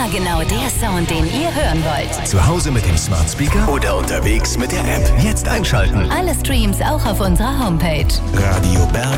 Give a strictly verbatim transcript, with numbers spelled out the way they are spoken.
genau der Sound, den ihr hören wollt. Zu Hause mit dem Smart Speaker oder unterwegs mit der App. Jetzt einschalten. Alle Streams auch auf unserer Homepage. Radio Berg